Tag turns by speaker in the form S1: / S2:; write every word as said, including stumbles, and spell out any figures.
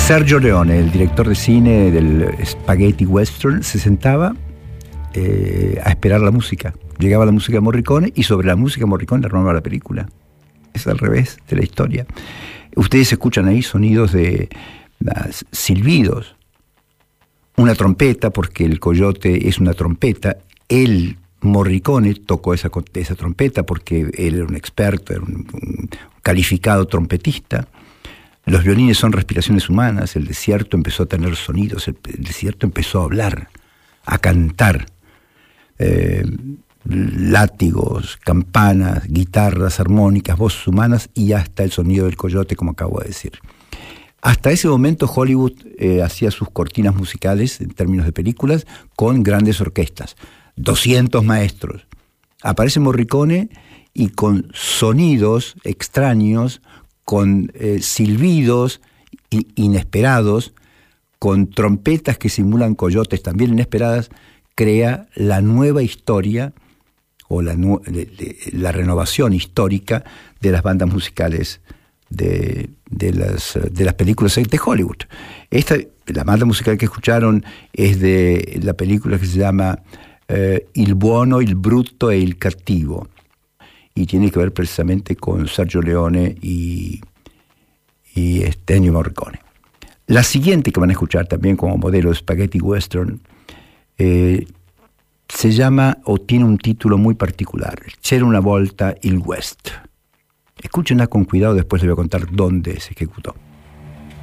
S1: Sergio Leone, el director de cine del Spaghetti Western, se sentaba eh, a esperar la música. Llegaba la música de Morricone y sobre la música de Morricone armaba la película. Es al revés de la historia. Ustedes escuchan ahí sonidos de uh, silbidos, una trompeta, porque el coyote es una trompeta. Él, Morricone, tocó esa, esa trompeta porque él era un experto, era un, un calificado trompetista. Los violines son respiraciones humanas. El desierto empezó a tener sonidos, el, el desierto empezó a hablar, a cantar. Eh, látigos, campanas, guitarras, armónicas, voces humanas y hasta el sonido del coyote, como acabo de decir. Hasta ese momento Hollywood eh, hacía sus cortinas musicales, en términos de películas, con grandes orquestas, doscientos maestros. Aparece Morricone y con sonidos extraños, con eh, silbidos inesperados, con trompetas que simulan coyotes también inesperadas, crea la nueva historia o la, la renovación histórica de las bandas musicales de, de, las, de las películas de Hollywood. Esta, la banda musical que escucharon es de la película que se llama eh, Il buono, il brutto e il cattivo, y tiene que ver precisamente con Sergio Leone y, y Ennio Morricone. La siguiente que van a escuchar también como modelo de Spaghetti Western eh, se llama, o tiene un título muy particular, C'era una volta il West. Escúchenla con cuidado, después les voy a contar dónde se ejecutó.